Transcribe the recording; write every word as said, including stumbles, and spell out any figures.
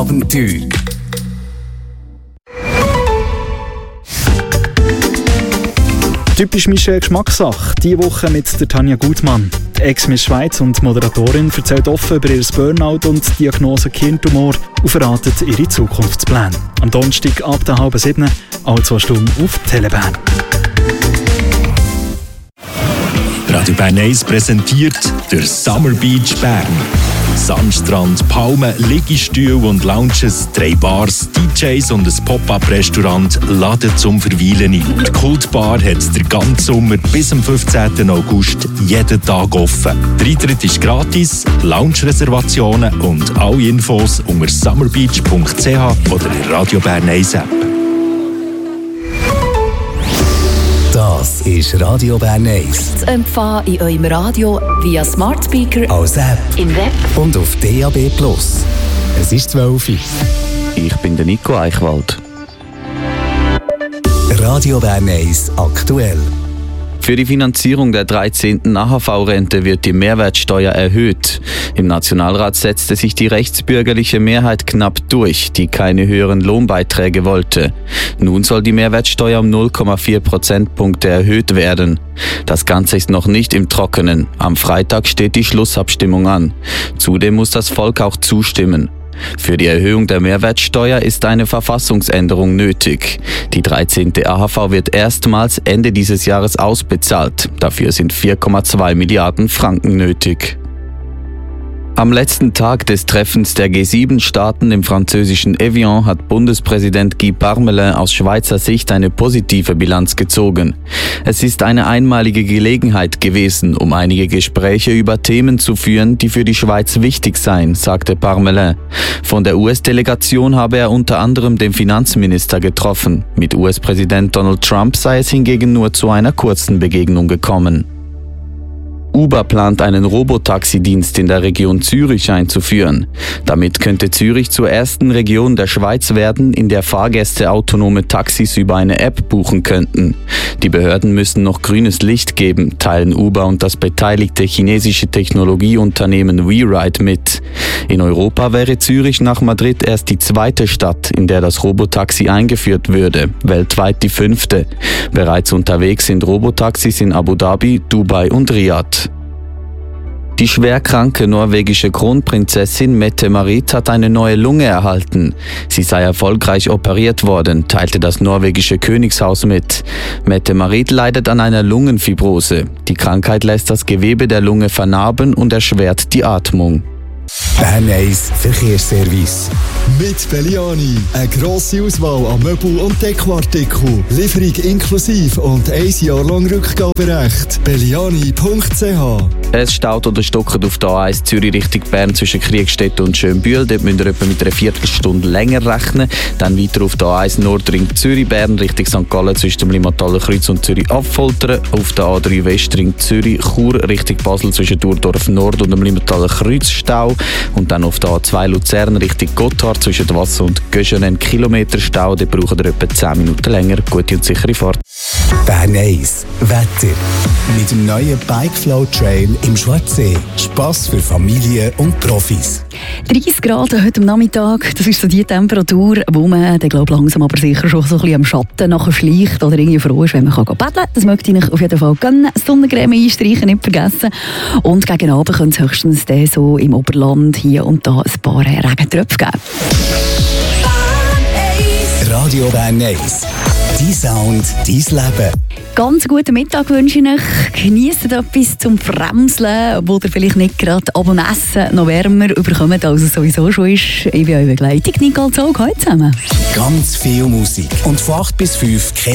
Abenteuer. Typisch Michelle Geschmackssache, diese Woche mit der Tanja Gutmann. Die Ex-Miss Schweiz und Moderatorin erzählt offen über ihr Burnout und die Diagnose Hirntumor und verratet ihre Zukunftspläne. Am Donnerstag ab der halben sieben, alle zwei Stunden auf Telebahn. Radio Bern eins präsentiert der Summer Beach Bern. Sandstrand, Palmen, Liegestühle und Lounges, drei Bars, D Js und ein Pop-Up-Restaurant laden zum Verweilen ein. Die Kultbar hat den ganzen Sommer bis zum fünfzehnten August jeden Tag offen. Der Eintritt ist gratis, Lounge-Reservationen und alle Infos unter summerbeach punkt c h oder in der Radio Bern eins App. Das ist Radio Bern eins. Zu empfangen in eurem Radio via Smart Speaker, Als App im Web und auf D A B Plus. Es ist zwölf Uhr. Ich bin der Nico Eichwald. Radio Bern eins aktuell. Für die Finanzierung der dreizehnten A H V-Rente wird die Mehrwertsteuer erhöht. Im Nationalrat setzte sich die rechtsbürgerliche Mehrheit knapp durch, die keine höheren Lohnbeiträge wollte. Nun soll die Mehrwertsteuer um null Komma vier Prozentpunkte erhöht werden. Das Ganze ist noch nicht im Trockenen. Am Freitag steht die Schlussabstimmung an. Zudem muss das Volk auch zustimmen. Für die Erhöhung der Mehrwertsteuer ist eine Verfassungsänderung nötig. Die dreizehnte A H V wird erstmals Ende dieses Jahres ausbezahlt. Dafür sind vier Komma zwei Milliarden Franken nötig. Am letzten Tag des Treffens der G sieben Staaten im französischen Evian hat Bundespräsident Guy Parmelin aus Schweizer Sicht eine positive Bilanz gezogen. Es ist eine einmalige Gelegenheit gewesen, um einige Gespräche über Themen zu führen, die für die Schweiz wichtig seien, sagte Parmelin. Von der U S-Delegation habe er unter anderem den Finanzminister getroffen. Mit U S-Präsident Donald Trump sei es hingegen nur zu einer kurzen Begegnung gekommen. Uber plant einen Robotaxi-Dienst in der Region Zürich einzuführen. Damit könnte Zürich zur ersten Region der Schweiz werden, in der Fahrgäste autonome Taxis über eine App buchen könnten. Die Behörden müssen noch grünes Licht geben, teilen Uber und das beteiligte chinesische Technologieunternehmen WeRide mit. In Europa wäre Zürich nach Madrid erst die zweite Stadt, in der das Robotaxi eingeführt würde, weltweit die fünfte. Bereits unterwegs sind Robotaxis in Abu Dhabi, Dubai und Riyadh. Die schwerkranke norwegische Kronprinzessin Mette-Marit hat eine neue Lunge erhalten. Sie sei erfolgreich operiert worden, teilte das norwegische Königshaus mit. Mette-Marit leidet an einer Lungenfibrose. Die Krankheit lässt das Gewebe der Lunge vernarben und erschwert die Atmung. Bern eins Verkehrsservice. Mit Belliani. Eine grosse Auswahl an Möbel- und Dekoartikeln. Lieferung inklusive und ein Jahr lang Rückgaberecht. belliani punkt c h. Es staut oder stockt auf der A eins Zürich Richtung Bern zwischen Kriegstetten und Schönbühl. Dort müsst ihr etwa mit einer Viertelstunde länger rechnen. Dann weiter auf der A eins Nordring Zürich Bern Richtung Sankt Gallen zwischen dem Limmataler Kreuz und Zürich Affoltern. Auf der A drei Westring Zürich Chur Richtung Basel zwischen Durdorf Nord und dem Limmataler Kreuz Stau. Und dann auf der A zwei Luzern Richtung Gotthard zwischen Wasser und Göschen einen Kilometer Stau. Dort braucht ihr etwa zehn Minuten länger. Gute und sichere Fahrt. Bern eins Wetter. Mit dem neuen Bikeflow Trail im Schwarzsee. Spass für Familien und Profis. dreißig Grad heute am Nachmittag, das ist so die Temperatur, wo man dann, glaub, langsam aber sicher schon so ein bisschen am Schatten nachher schleicht oder irgendwie froh ist, wenn man baden kann. Das möchte ich euch auf jeden Fall gönnen. Sonnencreme einstreichen, nicht vergessen. Und gegen Abend könnte es höchstens dann so im Oberland hier und da ein paar Regentröpfe geben. Radio Bern eins. Dein Sound, dein Leben. Ganz guten Mittag wünsche ich euch. Genießt etwas zum Fremseln, wo ihr vielleicht nicht gerade ab dem Essen noch wärmer überkommt, als es sowieso schon ist. Ich bin eure Begleitung, Nicole Zog. Heute zusammen. Ganz viel Musik. Und von acht bis fünf